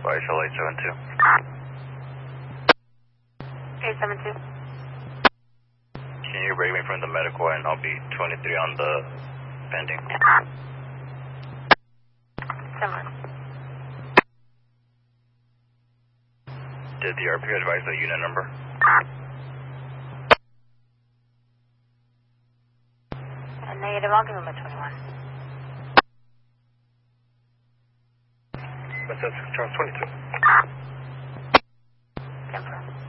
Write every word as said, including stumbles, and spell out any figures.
H L eight seven two. eight seven two. Can you break me from the medical and I'll be twenty-three on the pending? Someone. Did the R P advise the unit number? Uh, negative, I'll give him a twenty-one. That's Charles twenty-two. Confirm.